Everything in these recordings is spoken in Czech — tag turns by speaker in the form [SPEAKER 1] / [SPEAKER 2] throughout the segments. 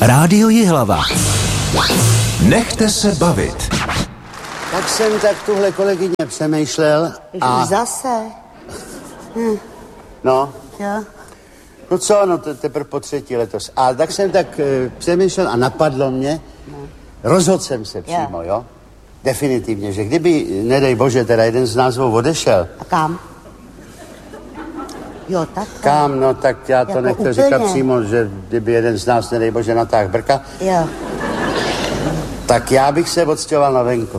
[SPEAKER 1] Rádio Jihlava. Nechte se bavit.
[SPEAKER 2] Tak jsem tak tuhle kolegyně přemýšlel a...
[SPEAKER 3] Už zase?
[SPEAKER 2] No.
[SPEAKER 3] Jo.
[SPEAKER 2] No co, no to teprve po třetí letos. A tak jsem tak přemýšlel a napadlo mě, rozhodl jsem se přímo, jo? Definitivně, že kdyby, nedej bože, teda jeden z nás odešel.
[SPEAKER 3] A kam? Jo, tak.
[SPEAKER 2] Kam, no tak já to
[SPEAKER 3] jako
[SPEAKER 2] nechci
[SPEAKER 3] úplně.
[SPEAKER 2] říkat přímo, že kdyby jeden z nás, nedej bože, natáhl brka,
[SPEAKER 3] Jo.
[SPEAKER 2] tak já bych se odstěhoval na venkov.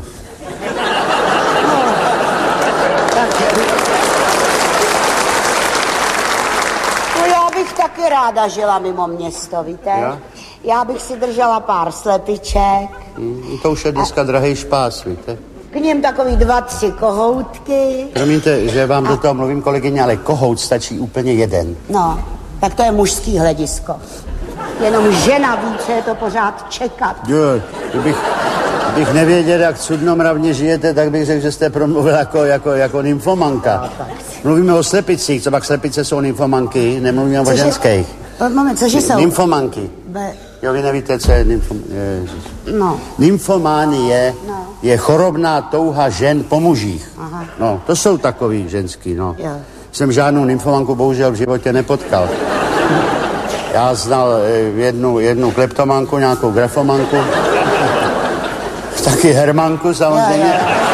[SPEAKER 3] No já bych taky ráda žila mimo město, víte?
[SPEAKER 2] Jo?
[SPEAKER 3] Já bych si držela pár slepiček.
[SPEAKER 2] To už je dneska drahej špás, víte?
[SPEAKER 3] K ním takový 2-3 kohoutky.
[SPEAKER 2] Promiňte, že vám do toho mluvím, kolegyně, ale kohout stačí úplně jeden.
[SPEAKER 3] No, tak to je mužský hledisko. Jenom žena ví, co je to pořád čekat.
[SPEAKER 2] Jo, kdybych nevěděl, jak cudnomravně žijete, tak bych řekl, že jste promluvil jako nymfomanka. Mluvíme o slepicích, co pak slepice jsou nymfomanky, nemluvíme o ženských.
[SPEAKER 3] Moment, cože jsou?
[SPEAKER 2] Nymfomanky. Jo, vy nevíte, co je
[SPEAKER 3] No.
[SPEAKER 2] Nymfománie je chorobná touha žen po mužích.
[SPEAKER 3] Aha.
[SPEAKER 2] No, to jsou takový ženský, no.
[SPEAKER 3] Jo.
[SPEAKER 2] Jsem žádnou nymfomanku bohužel v životě nepotkal. Já znal jednu kleptomanku, nějakou grafomanku, taky hermanku samozřejmě.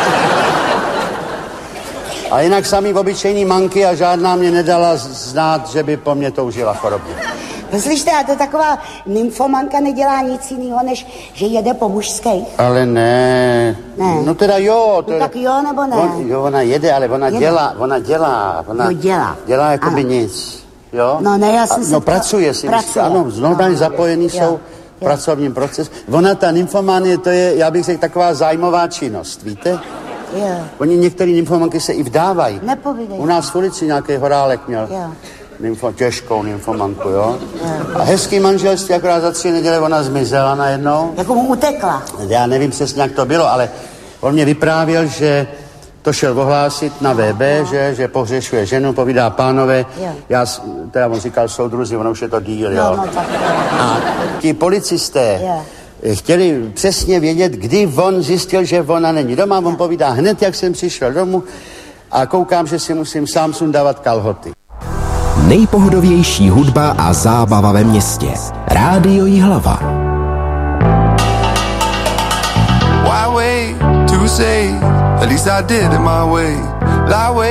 [SPEAKER 2] A jinak samý obyčejný manky a žádná mě nedala znát, že by po mně toužila chorobně.
[SPEAKER 3] Slyšte, a to taková nymfomanka nedělá nic jiného, než že jede po mužských.
[SPEAKER 2] Ale ne. No teda jo.
[SPEAKER 3] No tak jo, nebo ne?
[SPEAKER 2] Ona jede, ale ona dělá. Dělá jakoby nic. Jo?
[SPEAKER 3] No ne, já jsem
[SPEAKER 2] No pracuje si. Ano, normálně zapojený jsou v pracovním procesu. Ona, ta nymfománie, to je, já bych řekl, taková zájmová činnost, víte?
[SPEAKER 3] Jo.
[SPEAKER 2] Oni některý nymfomanky se i vdávají.
[SPEAKER 3] Nepovídej.
[SPEAKER 2] U nás v ulici nějaký Horálek měl. Těžkou nymfomanku, jo? A hezký manželství, akorát za 3 neděle ona zmizela najednou.
[SPEAKER 3] Jako mu utekla.
[SPEAKER 2] Já nevím přesně, jak to bylo, ale on mě vyprávěl, že to šel ohlásit na VB, že pohřešuje ženu, povídá pánové. Teda on říkal soudruzi, ono už je to díl, jo? A ti policisté chtěli přesně vědět, kdy on zjistil, že ona není doma. On povídá hned, jak jsem přišel domů a koukám, že si musím sám sundávat kalhoty.
[SPEAKER 1] Nejpohodovější hudba a zábava ve městě. Rádio Jihlava.
[SPEAKER 4] Why wait to say, at least I did it my way.